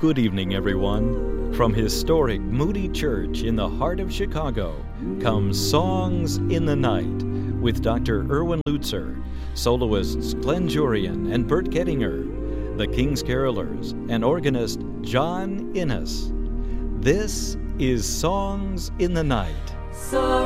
Good evening, everyone. From historic Moody Church in the heart of Chicago comes Songs in the Night with Dr. Erwin Lutzer, soloists Glenn Jurian and Bert Gettinger, the King's Carolers, and organist John Innes. This is Songs in the Night.